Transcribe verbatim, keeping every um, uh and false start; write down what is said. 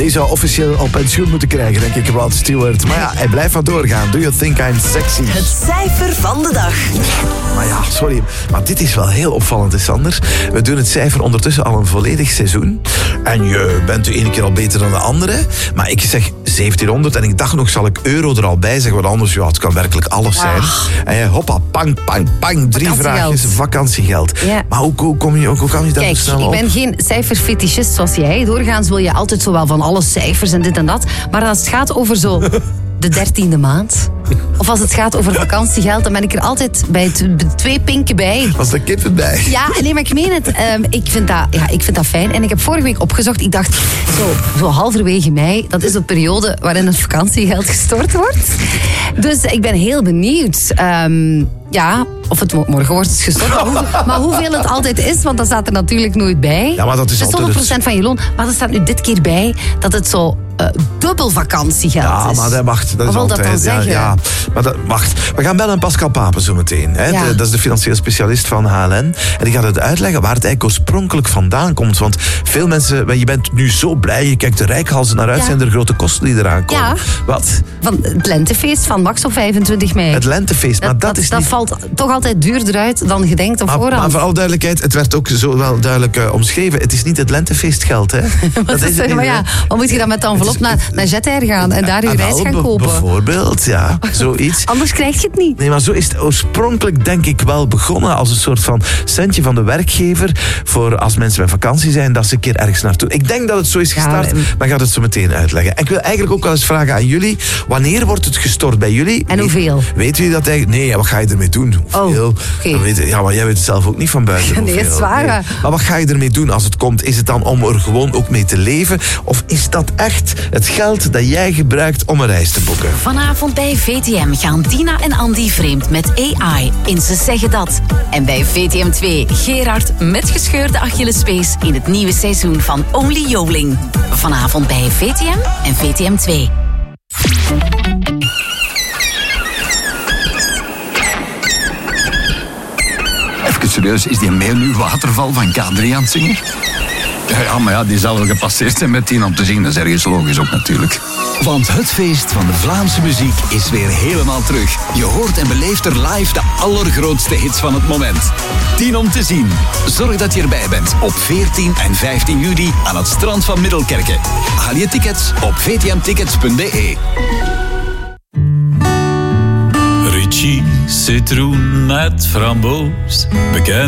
Die zou officieel al pensioen moeten krijgen, denk ik, Rod Stewart. Maar ja, hij blijft maar doorgaan. Do you think I'm sexy? Het cijfer van de dag. Maar ja, sorry, maar dit is wel heel opvallend, hè, Sander. We doen het cijfer ondertussen al een volledig seizoen. En je bent de ene keer al beter dan de andere. Maar ik zeg zeventienhonderd en ik dacht nog, zal ik euro er al bij zeggen? Want anders, ja, het kan werkelijk alles zijn. Ach. En je, hoppa, pang, pang, pang. Drie vraagjes, vakantiegeld. Ja. Maar hoe, hoe, kom je, hoe kan je daar Kijk, zo snel ik op? ben geen cijferfetischist zoals jij. Doorgaans wil je altijd zo wel van alle cijfers en dit en dat. Maar als het gaat over zo de dertiende maand, of als het gaat over vakantiegeld, dan ben ik er altijd bij t- twee pinken bij. Was er kippen bij? Ja, nee, maar ik meen het. Um, ik, vind dat, ja, ik vind dat fijn. En ik heb vorige week opgezocht. Ik dacht, zo, zo halverwege mei, dat is de periode waarin het vakantiegeld gestort wordt. Dus ik ben heel benieuwd. Um, ja, of het mo- morgen wordt gestort. Maar, hoe, maar hoeveel het altijd is, want dat staat er natuurlijk nooit bij. Ja, maar dat is dus altijd honderd procent van je loon. Maar er staat nu dit keer bij dat het zo uh, dubbel vakantiegeld Ja, is. maar dat wacht. Dat Wat is wil dat altijd. dan ja, zeggen? ja, maar dat, wacht. We gaan bellen aan Pascal Papen zo meteen. Hè. Ja. De, dat is de financieel specialist van H L N. En die gaat het uitleggen waar het eigenlijk oorspronkelijk vandaan komt. Want veel mensen, je bent nu zo blij, je kijkt de rijkhalzen naar uit, Ja. zijn er grote kosten die eraan komen. Ja. Wat? Van het lentefeest van Max op vijfentwintig mei. Het lentefeest. Maar dat, dat, dat, is dat niet... valt toch altijd duurder uit dan je denkt op Maar, voorhand. maar voor alle duidelijkheid, het werd ook zo wel duidelijk uh, omschreven. Het is niet het lentefeestgeld, hè. Dat is het niet, maar ja, hè. dan moet je dan met de envelop is- naar, naar Jetair gaan en daar je Ah, reis wel, gaan be- kopen. Bijvoorbeeld, ja. Zoiets. Anders krijg je het niet. Nee, maar zo is het oorspronkelijk denk ik wel begonnen als een soort van centje van de werkgever voor als mensen met vakantie zijn, dat ze een keer ergens naartoe. Ik denk dat het zo is gestart, Ja, maar ik ga het zo meteen uitleggen. En ik wil eigenlijk ook wel eens vragen aan jullie, wanneer wordt het gestort bij jullie? En hoeveel? Weet, weet jullie dat eigenlijk? Nee, ja, wat ga je ermee doen? Hoeveel? Oh, oké. Dan weet je- ja, maar jij weet het zelf ook niet van buiten. Nee, hoeveel. het is waar, hè. Maar wat ga je ermee doen als het komt? Is het dan om er gewoon ook mee te leven? Of is dat echt het geld dat jij gebruikt om een reis te boeken? Vanavond bij V T M gaan Dina en Andy vreemd met A I in Ze Zeggen Dat. En bij V T M twee Gerard met gescheurde Achillespees in het nieuwe seizoen van Only Joling. Vanavond bij V T M en V T M twee. Even serieus, is die mail nu Waterval van K drie aan het zingen? Ja, ja, maar ja, die zal wel gepasseerd zijn met tien om te zien. Dat is ergens logisch ook natuurlijk. Want het feest van de Vlaamse muziek is weer helemaal terug. Je hoort en beleeft er live de allergrootste hits van het moment. tien om te zien. Zorg dat je erbij bent op veertien en vijftien juli aan het strand van Middelkerke. Haal je tickets op v t m tickets punt b e. Ritchie, citroen met framboos, bekend.